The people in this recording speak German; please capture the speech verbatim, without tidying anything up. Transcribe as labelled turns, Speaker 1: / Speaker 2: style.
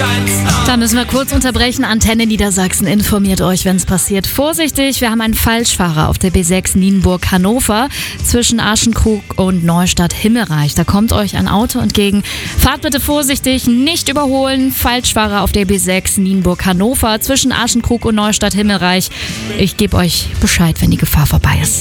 Speaker 1: Da müssen wir kurz unterbrechen. Antenne Niedersachsen informiert euch, wenn es passiert. Vorsichtig, wir haben einen Falschfahrer auf der B sechs Nienburg-Hannover zwischen Aschenkrug und Neustadt-Himmelreich. Da kommt euch ein Auto entgegen. Fahrt bitte vorsichtig, nicht überholen. Falschfahrer auf der B sechs Nienburg-Hannover zwischen Aschenkrug und Neustadt-Himmelreich. Ich gebe euch Bescheid, wenn die Gefahr vorbei ist.